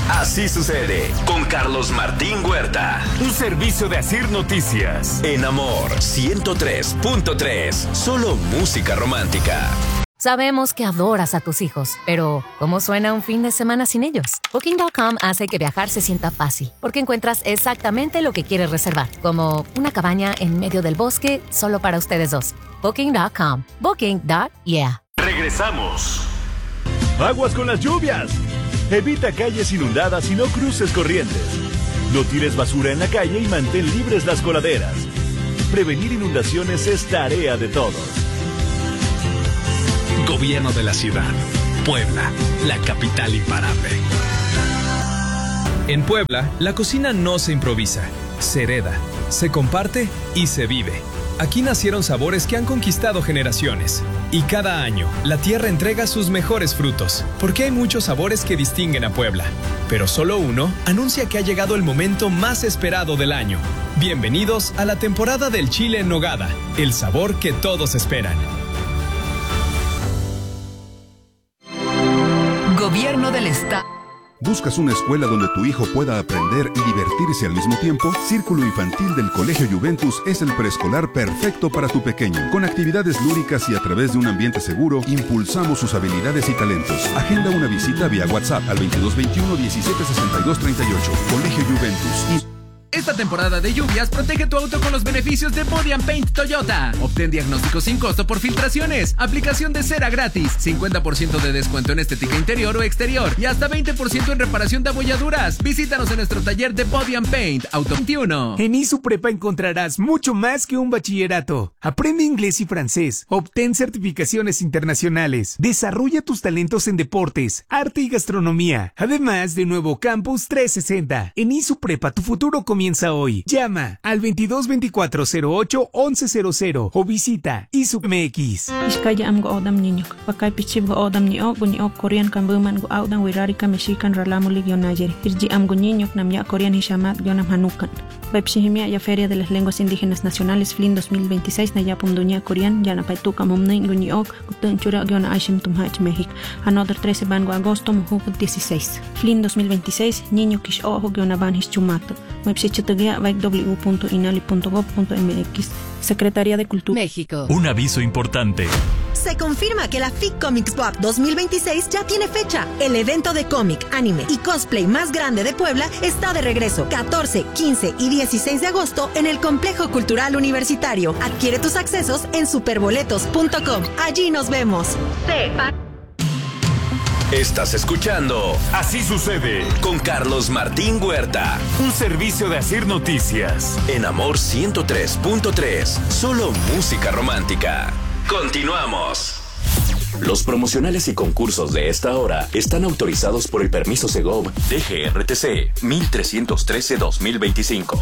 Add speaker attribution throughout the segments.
Speaker 1: Así sucede con Carlos Martín Huerta.
Speaker 2: Un servicio de Asir Noticias.
Speaker 1: En Amor 103.3. Solo música romántica.
Speaker 3: Sabemos que adoras a tus hijos, pero ¿cómo suena un fin de semana sin ellos? Booking.com hace que viajar se sienta fácil, porque encuentras exactamente lo que quieres reservar, como una cabaña en medio del bosque solo para ustedes dos. Booking.com. Booking.yeah.
Speaker 2: Regresamos. Aguas con las lluvias. Evita calles inundadas y no cruces corrientes. No tires basura en la calle y mantén libres las coladeras. Prevenir inundaciones es tarea de todos.
Speaker 4: Gobierno de la ciudad. Puebla, la capital imparable.
Speaker 5: En Puebla, la cocina no se improvisa, se hereda, se comparte y se vive. Aquí nacieron sabores que han conquistado generaciones. Y cada año, la tierra entrega sus mejores frutos, porque hay muchos sabores que distinguen a Puebla. Pero solo uno anuncia que ha llegado el momento más esperado del año. Bienvenidos a la temporada del chile en nogada, el sabor que todos esperan.
Speaker 6: Gobierno del Estado.
Speaker 7: ¿Buscas una escuela donde tu hijo pueda aprender y divertirse al mismo tiempo? Círculo Infantil del Colegio Juventus es el preescolar perfecto para tu pequeño. Con actividades lúdicas y a través de un ambiente seguro, impulsamos sus habilidades y talentos. Agenda una visita vía WhatsApp al 2221-176238. Colegio Juventus.
Speaker 8: Esta temporada de lluvias, protege tu auto con los beneficios de Body & Paint Toyota. Obtén diagnóstico sin costo por filtraciones, aplicación de cera gratis, 50% de descuento en estética interior o exterior y hasta 20% en reparación de abolladuras. Visítanos en nuestro taller de Body & Paint Auto 21.
Speaker 9: En ISU Prepa encontrarás mucho más que un bachillerato. Aprende inglés y francés, obtén certificaciones internacionales, desarrolla tus talentos en deportes, arte y gastronomía, además de nuevo Campus 360. En ISU Prepa tu futuro comienza hoy. Llama al 2224-08-1100 o visita ISUMX.
Speaker 10: Iskaya am go odam niñok. Pakay pichib go odam niok Korean kambuman go audan wirarika mexican ralamuli gyonayer. Irji am go niñok namya Korean hishamat gyonam hanukan. Pepsihimia ya Feria de las Lenguas Indígenas Nacionales FLIN 2026 na yapum dunya Korean yana paituka momnain guniok gutun chura gyona aishim tumhach México. Another 13 bango agosto mujuk 16. FLIN 2026 niño kish ojo gyona ban hischumato. www.inali.gov.mx. Secretaría de Cultura
Speaker 6: México.
Speaker 4: Un aviso importante.
Speaker 11: Se confirma que la FIC Comics Swap 2026 ya tiene fecha. El evento de cómic, anime y cosplay más grande de Puebla está de regreso 14, 15 y 16 de agosto en el Complejo Cultural Universitario. Adquiere tus accesos en superboletos.com. Allí nos vemos.
Speaker 1: Estás escuchando
Speaker 2: Así sucede
Speaker 1: con Carlos Martín Huerta.
Speaker 2: Un servicio de Asir Noticias.
Speaker 1: En Amor 103.3. Solo música romántica. Continuamos. Los promocionales y concursos de esta hora están autorizados por el permiso Segov DGRTC 1313-2025.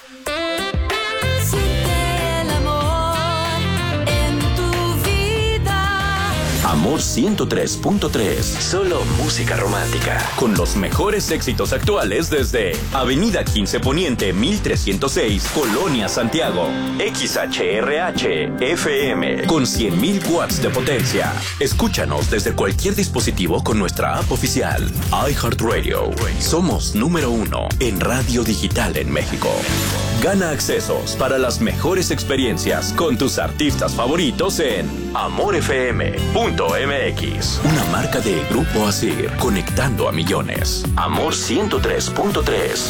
Speaker 1: Amor 103.3. Solo música romántica. Con los mejores éxitos actuales desde Avenida 15 Poniente 1306, Colonia Santiago. XHRH FM con 100.000 watts de potencia. Escúchanos desde cualquier dispositivo con nuestra app oficial. iHeartRadio. Somos número 1 en radio digital en México. Gana accesos para las mejores experiencias con tus artistas favoritos en amorfm.mx. Una marca de Grupo Asir, conectando a millones. Amor 103.3.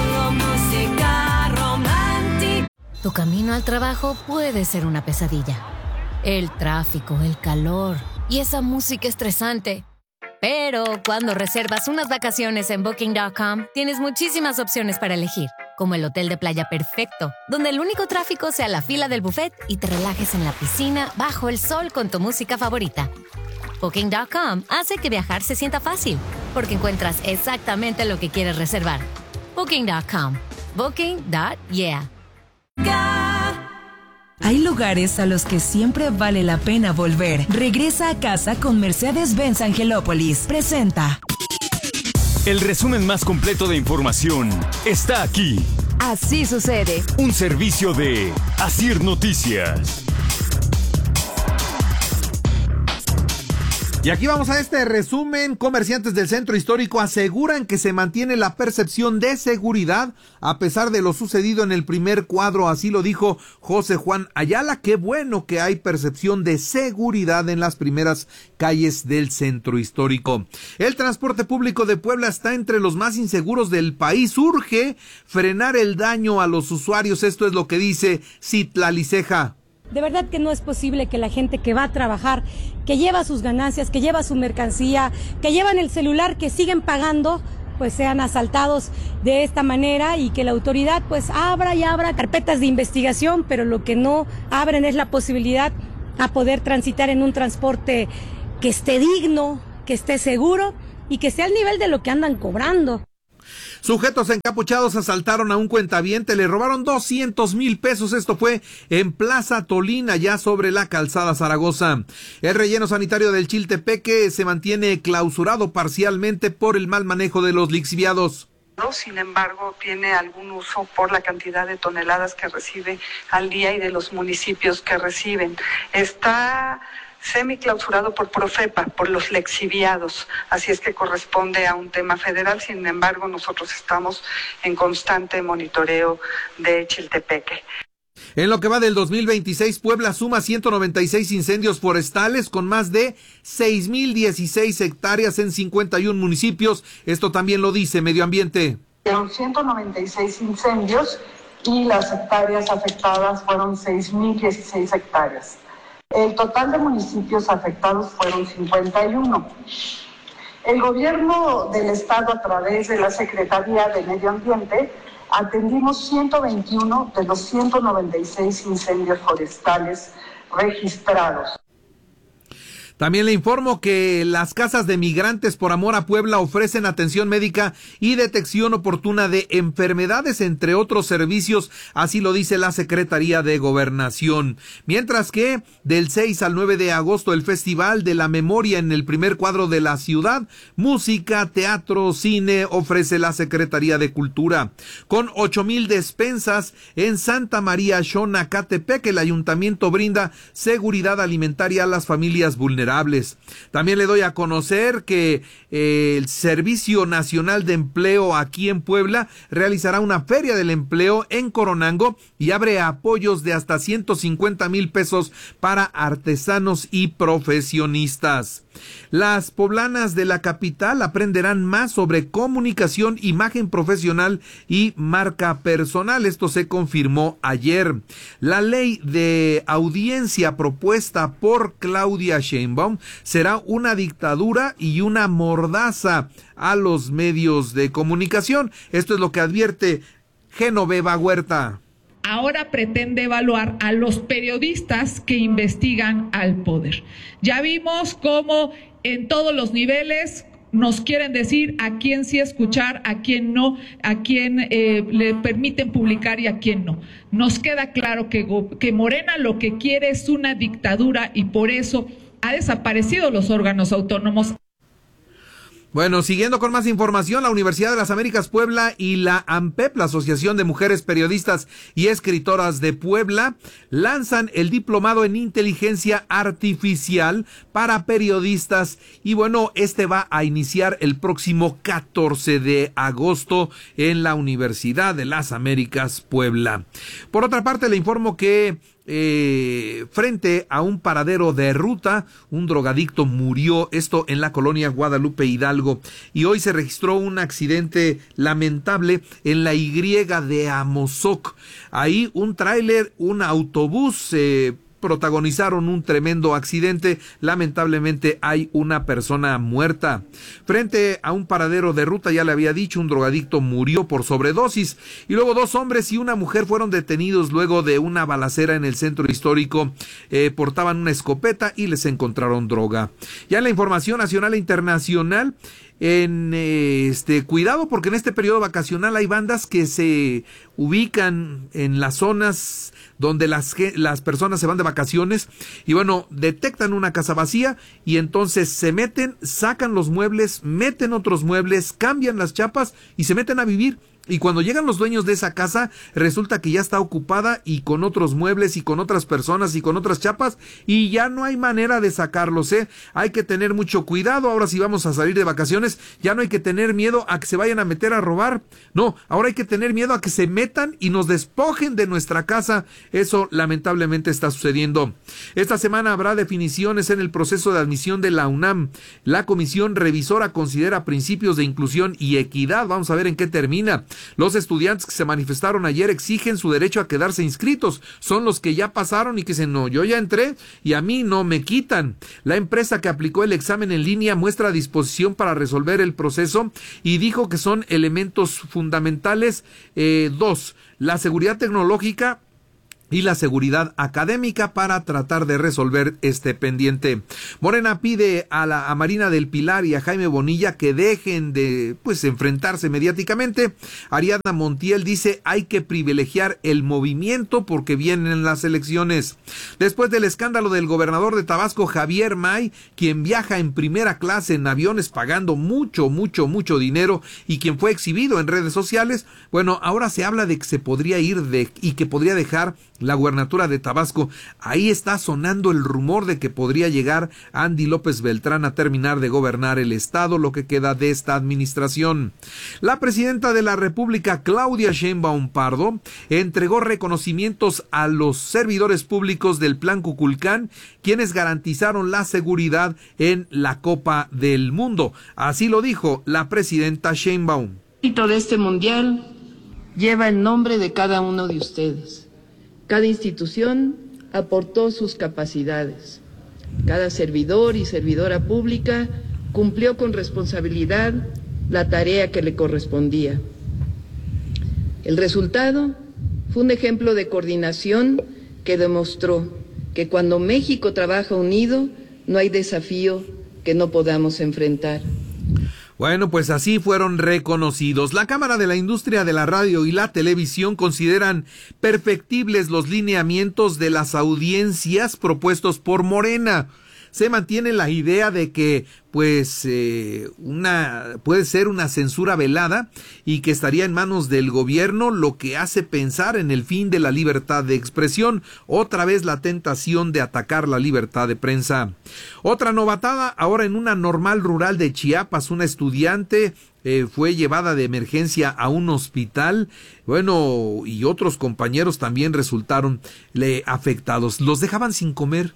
Speaker 3: Tu camino al trabajo puede ser una pesadilla. El tráfico, el calor y esa música estresante. Pero cuando reservas unas vacaciones en Booking.com, tienes muchísimas opciones para elegir, como el hotel de playa perfecto, donde el único tráfico sea la fila del buffet y te relajes en la piscina bajo el sol con tu música favorita. Booking.com hace que viajar se sienta fácil, porque encuentras exactamente lo que quieres reservar. Booking.com. Booking.yeah.
Speaker 6: Hay lugares a los que siempre vale la pena volver. Regresa a casa con Mercedes-Benz Angelópolis. Presenta.
Speaker 2: El resumen más completo de información está aquí.
Speaker 6: Así sucede.
Speaker 2: Un servicio de Asir Noticias.
Speaker 12: Y aquí vamos a este resumen. Comerciantes del centro histórico aseguran que se mantiene la percepción de seguridad a pesar de lo sucedido en el primer cuadro. Así lo dijo José Juan Ayala. Qué bueno que hay percepción de seguridad en las primeras calles del centro histórico. El transporte público de Puebla está entre los más inseguros del país. Urge frenar el daño a los usuarios. Esto es lo que dice Citlali Ceja.
Speaker 13: De verdad que no es posible que la gente que va a trabajar, que lleva sus ganancias, que lleva su mercancía, que llevan el celular, que siguen pagando, pues sean asaltados de esta manera y que la autoridad pues abra carpetas de investigación, pero lo que no abren es la posibilidad a poder transitar en un transporte que esté digno, que esté seguro y que sea al nivel de lo que andan cobrando.
Speaker 12: Sujetos encapuchados asaltaron a un cuentaviente, le robaron 200,000 pesos. Esto fue en Plaza Tolina, ya sobre la calzada Zaragoza. El relleno sanitario del Chiltepeque se mantiene clausurado parcialmente por el mal manejo de los lixiviados.
Speaker 14: Sin embargo, tiene algún uso por la cantidad de toneladas que recibe al día y de los municipios que reciben. Está semiclausurado por Profepa, por los lixiviados, así es que corresponde a un tema federal. Sin embargo, nosotros estamos en constante monitoreo de Chiltepeque.
Speaker 12: En lo que va del 2026, Puebla suma 196 incendios forestales con más de 6,016 hectáreas en 51 municipios. Esto también lo dice Medio Ambiente.
Speaker 14: Fueron 196 incendios y las hectáreas afectadas fueron 6,016 hectáreas. El total de municipios afectados fueron 51. El gobierno del estado, a través de la Secretaría de Medio Ambiente, atendimos 121 de los 196 incendios forestales registrados.
Speaker 12: También le informo que las casas de migrantes por amor a Puebla ofrecen atención médica y detección oportuna de enfermedades, entre otros servicios, así lo dice la Secretaría de Gobernación. Mientras que del 6 al 9 de agosto el Festival de la Memoria en el primer cuadro de la ciudad, música, teatro, cine, ofrece la Secretaría de Cultura. Con 8,000 despensas en Santa María Xonacatepec, el ayuntamiento brinda seguridad alimentaria a las familias vulnerables. También le doy a conocer que el Servicio Nacional de Empleo aquí en Puebla realizará una feria del empleo en Coronango y abre apoyos de hasta 150,000 pesos para artesanos y profesionistas. Las poblanas de la capital aprenderán más sobre comunicación, imagen profesional y marca personal. Esto se confirmó ayer. La ley de audiencia propuesta por Claudia Sheinbaum será una dictadura y una mordaza a los medios de comunicación. Esto es lo que advierte Genoveva Huerta.
Speaker 15: Ahora pretende evaluar a los periodistas que investigan al poder. Ya vimos cómo en todos los niveles nos quieren decir a quién sí escuchar, a quién no, a quién le permiten publicar y a quién no. Nos queda claro que Morena lo que quiere es una dictadura y por eso ha desaparecido los órganos autónomos.
Speaker 12: Bueno, siguiendo con más información, la Universidad de las Américas Puebla y la AMPEP, la Asociación de Mujeres Periodistas y Escritoras de Puebla, lanzan el diplomado en inteligencia artificial para periodistas y bueno, este va a iniciar el próximo 14 de agosto en la Universidad de las Américas Puebla. Por otra parte, le informo que frente a un paradero de ruta, un drogadicto murió, esto en la colonia Guadalupe Hidalgo, y hoy se registró un accidente lamentable en la Y de Amozoc. Ahí un tráiler, un autobús protagonizaron un tremendo accidente. Lamentablemente hay una persona muerta. Frente a un paradero de ruta, ya le había dicho, un drogadicto murió por sobredosis y luego 2 hombres y una mujer fueron detenidos luego de una balacera en el centro histórico. Portaban una escopeta y les encontraron droga. Ya en la información nacional e internacional, cuidado porque en este periodo vacacional hay bandas que se ubican en las zonas donde las personas se van de vacaciones y bueno, detectan una casa vacía y entonces se meten, sacan los muebles, meten otros muebles, cambian las chapas y se meten a vivir y cuando llegan los dueños de esa casa, resulta que ya está ocupada y con otros muebles y con otras personas y con otras chapas, y ya no hay manera de sacarlos, Hay que tener mucho cuidado. Ahora si vamos a salir de vacaciones, ya no hay que tener miedo a que se vayan a meter a robar. No, ahora hay que tener miedo a que se metan y nos despojen de nuestra casa. Eso lamentablemente está sucediendo. Esta semana habrá definiciones en el proceso de admisión de la UNAM. La comisión revisora considera principios de inclusión y equidad. Vamos a ver en qué termina. Los estudiantes que se manifestaron ayer exigen su derecho a quedarse inscritos. Son los que ya pasaron y que dicen, no, yo ya entré y a mí no me quitan. La empresa que aplicó el examen en línea muestra disposición para resolver el proceso y dijo que son elementos fundamentales, dos, la seguridad tecnológica y la seguridad académica para tratar de resolver este pendiente. Morena pide a Marina del Pilar y a Jaime Bonilla que dejen de enfrentarse mediáticamente. Ariadna Montiel dice hay que privilegiar el movimiento porque vienen las elecciones. Después del escándalo del gobernador de Tabasco, Javier May, quien viaja en primera clase en aviones pagando mucho dinero y quien fue exhibido en redes sociales, bueno, ahora se habla de que se podría ir y que podría dejar la gubernatura de Tabasco. Ahí está sonando el rumor de que podría llegar Andy López Beltrán a terminar de gobernar el estado, lo que queda de esta administración. La presidenta de la República, Claudia Sheinbaum Pardo, entregó reconocimientos a los servidores públicos del Plan Kukulcán, quienes garantizaron la seguridad en la Copa del Mundo. Así lo dijo la presidenta Sheinbaum.
Speaker 16: El éxito de este mundial lleva el nombre de cada uno de ustedes. Cada institución aportó sus capacidades. Cada servidor y servidora pública cumplió con responsabilidad la tarea que le correspondía. El resultado fue un ejemplo de coordinación que demostró que cuando México trabaja unido, no hay desafío que no podamos enfrentar.
Speaker 12: Bueno, pues así fueron reconocidos. La Cámara de la Industria de la Radio y la Televisión consideran perfectibles los lineamientos de las audiencias propuestos por Morena. Se mantiene la idea de que puede ser una censura velada y que estaría en manos del gobierno, lo que hace pensar en el fin de la libertad de expresión, otra vez la tentación de atacar la libertad de prensa. Otra novatada, ahora en una normal rural de Chiapas, una estudiante fue llevada de emergencia a un hospital, bueno, y otros compañeros también resultaron afectados. Los dejaban sin comer,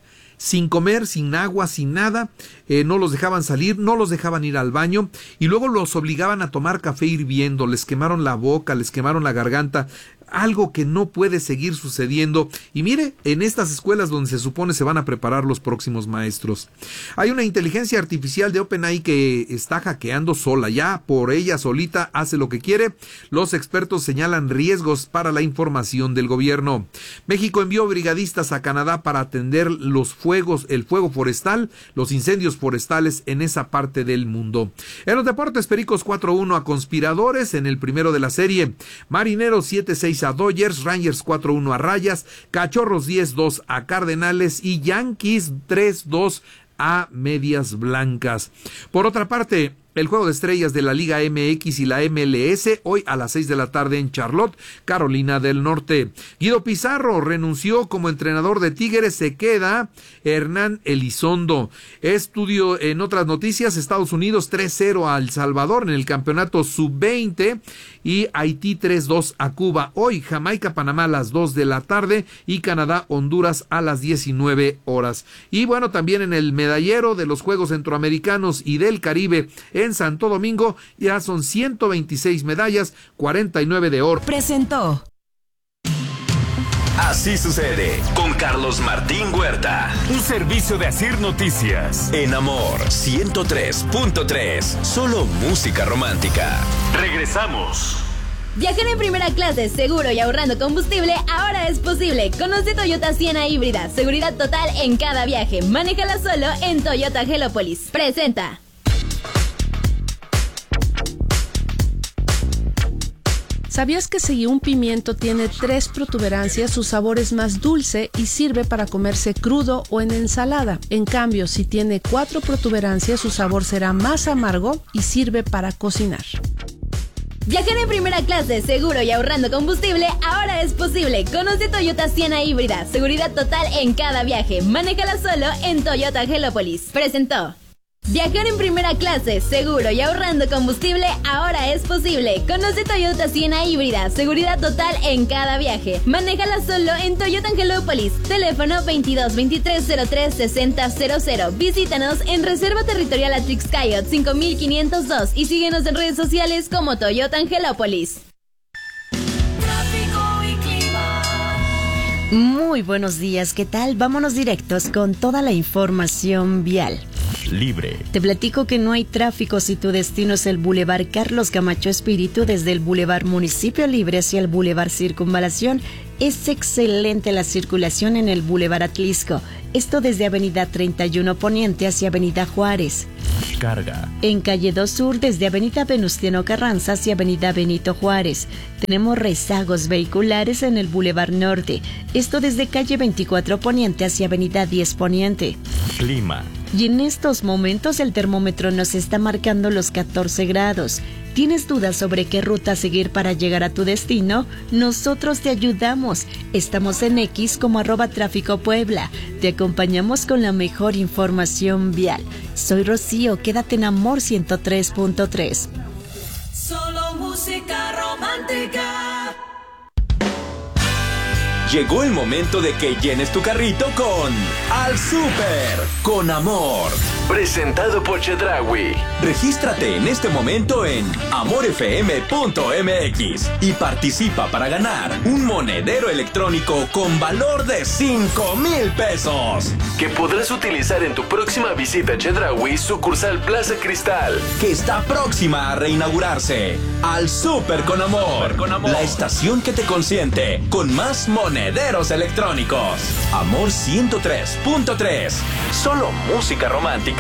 Speaker 12: sin agua, sin nada, no los dejaban salir, no los dejaban ir al baño y luego los obligaban a tomar café hirviendo, les quemaron la boca, les quemaron la garganta, algo que no puede seguir sucediendo. Y mire, en estas escuelas donde se supone se van a preparar los próximos maestros. Hay una inteligencia artificial de OpenAI que está hackeando sola, ya por ella solita hace lo que quiere. Los expertos señalan riesgos para la información del gobierno. México envió brigadistas a Canadá para atender el fuego forestal, los incendios forestales en esa parte del mundo. En los deportes, Pericos 4-1 a Conspiradores en el primero de la serie. Marineros 7-6 a Dodgers, Rangers 4-1 a Rayas, Cachorros 10-2 a Cardenales y Yankees 3-2 a Medias Blancas. Por otra parte, el juego de estrellas de la Liga MX y la MLS hoy a las 6 de la tarde en Charlotte, Carolina del Norte. Guido Pizarro renunció como entrenador de Tigres, se queda Hernán Elizondo. Estudio en otras noticias, Estados Unidos 3-0 a El Salvador en el campeonato sub-20 y Haití 3-2 a Cuba. Hoy Jamaica-Panamá a las 2 de la tarde y Canadá-Honduras a las 19 horas. Y bueno, también en el medallero de los Juegos Centroamericanos y del Caribe en Santo Domingo ya son 126 medallas, 49 de oro.
Speaker 6: Presentó.
Speaker 1: Así sucede con Carlos Martín Huerta.
Speaker 2: Un servicio de Asir Noticias.
Speaker 1: En Amor 103.3. Solo música romántica.
Speaker 2: Regresamos.
Speaker 17: Viajar en primera clase, seguro y ahorrando combustible ahora es posible. Conoce Toyota Siena híbrida. Seguridad total en cada viaje. Manéjala solo en Toyota Helópolis. Presenta.
Speaker 18: ¿Sabías que si un pimiento tiene 3 protuberancias, su sabor es más dulce y sirve para comerse crudo o en ensalada? En cambio, si tiene 4 protuberancias, su sabor será más amargo y sirve para cocinar.
Speaker 17: Viajar en primera clase, seguro y ahorrando combustible, ahora es posible. Conoce Toyota Siena híbrida, seguridad total en cada viaje. Manéjala solo en Toyota Helópolis. Presentó. Viajar en primera clase, seguro y ahorrando combustible, ahora es posible. Conoce Toyota Siena híbrida, seguridad total en cada viaje. Manéjala solo en Toyota Angelópolis. Teléfono 2223036000. Visítanos en Reserva Territorial Atrixcayot 5502 y síguenos en redes sociales como Toyota Angelópolis.
Speaker 19: Muy buenos días, ¿qué tal? Vámonos directos con toda la información vial.
Speaker 1: Libre.
Speaker 19: Te platico que no hay tráfico si tu destino es el Boulevard Carlos Camacho Espíritu, desde el Boulevard Municipio Libre hacia el Boulevard Circunvalación. Es excelente la circulación en el Boulevard Atlisco. Esto desde Avenida 31 Poniente hacia Avenida Juárez.
Speaker 1: Carga.
Speaker 19: En Calle 2 Sur, desde Avenida Venustiano Carranza hacia Avenida Benito Juárez. Tenemos rezagos vehiculares en el Boulevard Norte. Esto desde Calle 24 Poniente hacia Avenida 10 Poniente.
Speaker 1: Clima.
Speaker 19: Y en estos momentos el termómetro nos está marcando los 14 grados. ¿Tienes dudas sobre qué ruta seguir para llegar a tu destino? Nosotros te ayudamos. Estamos en X como @Tráfico Puebla. Te acompañamos con la mejor información vial. Soy Rocío, quédate en Amor 103.3.
Speaker 20: Solo música romántica.
Speaker 1: Llegó el momento de que llenes tu carrito con Al Súper con Amor. Presentado por Chedraui. Regístrate en este momento en amorfm.mx y participa para ganar un monedero electrónico con valor de 5,000 pesos.
Speaker 21: Que podrás utilizar en tu próxima visita a Chedraui, sucursal Plaza Cristal,
Speaker 1: que está próxima a reinaugurarse. Al Súper con Amor. La estación que te consiente con más monederos electrónicos. Amor 103.3. Solo música romántica.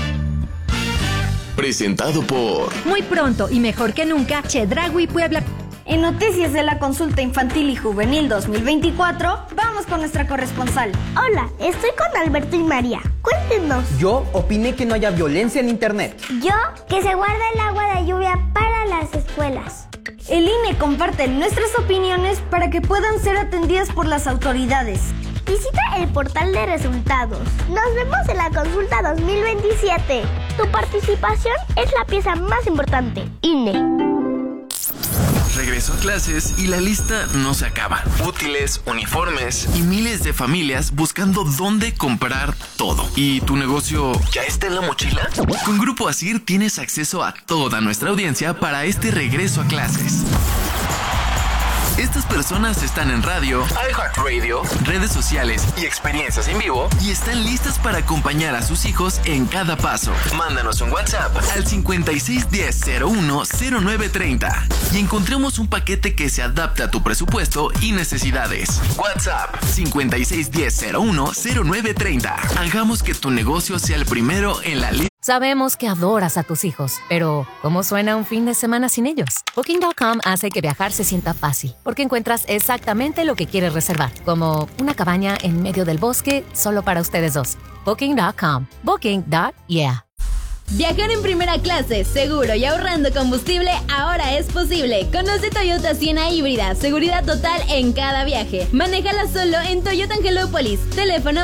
Speaker 21: Presentado por...
Speaker 22: Muy pronto y mejor que nunca, Chedraui Puebla.
Speaker 23: En noticias de la consulta infantil y juvenil 2024, vamos con nuestra corresponsal.
Speaker 24: Hola, estoy con Alberto y María. Cuéntenos.
Speaker 25: Yo opiné que no haya violencia en internet.
Speaker 24: Yo, que se guarda el agua de lluvia para las escuelas.
Speaker 23: El INE comparte nuestras opiniones para que puedan ser atendidas por las autoridades.
Speaker 24: Visita el portal de resultados. Nos vemos en la consulta 2027. Tu participación es la pieza más importante. INE.
Speaker 21: Regreso a clases y la lista no se acaba. Útiles, uniformes y miles de familias buscando dónde comprar todo. ¿Y tu negocio ya está en la mochila? Con Grupo Asir tienes acceso a toda nuestra audiencia para este regreso a clases. Estas personas están en radio, iHeartRadio, redes sociales y experiencias en vivo y están listas para acompañar a sus hijos en cada paso. Mándanos un WhatsApp al 5610-010930 y encontremos un paquete que se adapte a tu presupuesto y necesidades. WhatsApp 5610-010930. Hagamos que tu negocio sea el primero en la lista.
Speaker 3: Sabemos que adoras a tus hijos, pero ¿cómo suena un fin de semana sin ellos? Booking.com hace que viajar se sienta fácil, porque encuentras exactamente lo que quieres reservar, como una cabaña en medio del bosque solo para ustedes dos. Booking.com. Booking.yeah.
Speaker 17: Viajar en primera clase, seguro y ahorrando combustible, ahora es posible. Conoce Toyota Siena híbrida, seguridad total en cada viaje. Manéjala solo en Toyota Angelópolis. Teléfono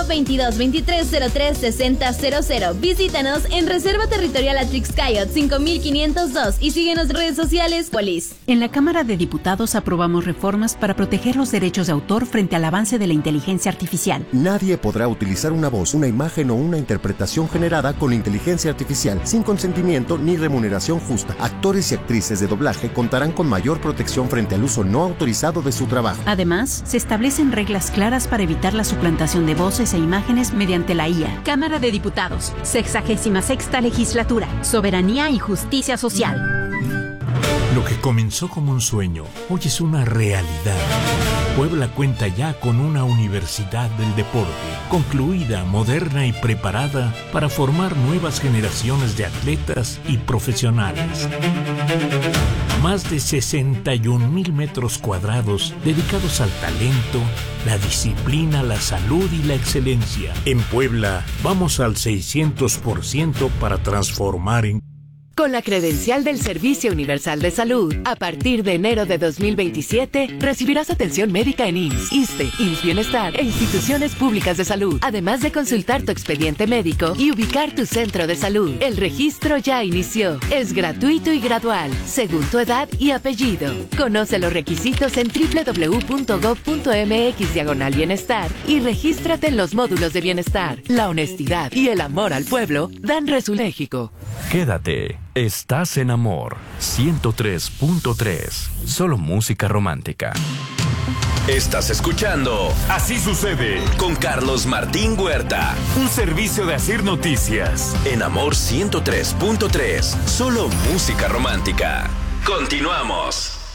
Speaker 17: 2223036000. Visítanos en Reserva Territorial Atrixcayot 5502 y síguenos en redes sociales. Polis.
Speaker 26: En la Cámara de Diputados aprobamos reformas para proteger los derechos de autor frente al avance de la inteligencia artificial.
Speaker 27: Nadie podrá utilizar una voz, una imagen o una interpretación generada con inteligencia artificial sin consentimiento ni remuneración justa. Actores y actrices de doblaje contarán con mayor protección frente al uso no autorizado de su trabajo.
Speaker 26: Además, se establecen reglas claras para evitar la suplantación de voces e imágenes mediante la IA. Cámara de Diputados, 66ª Legislatura, Soberanía y Justicia Social.
Speaker 28: Lo que comenzó como un sueño, hoy es una realidad. Puebla cuenta ya con una universidad del deporte, concluida, moderna y preparada para formar nuevas generaciones de atletas y profesionales. Más de 61,000 metros cuadrados dedicados al talento, la disciplina, la salud y la excelencia. En Puebla, vamos al 600% para transformar en...
Speaker 4: Con la credencial del Servicio Universal de Salud, a partir de enero de 2027, recibirás atención médica en IMSS, ISSSTE, IMSS Bienestar e instituciones públicas de salud, además de consultar tu expediente médico y ubicar tu centro de salud. El registro ya inició. Es gratuito y gradual, según tu edad y apellido. Conoce los requisitos en www.gov.mx/bienestar y regístrate en los módulos de bienestar. La honestidad y el amor al pueblo dan resultados. México.
Speaker 1: Quédate. Estás en Amor 103.3. Solo música romántica. Estás escuchando Así Sucede con Carlos Martín Huerta.
Speaker 5: Un servicio de Asir Noticias.
Speaker 1: En Amor 103.3. Solo música romántica. Continuamos.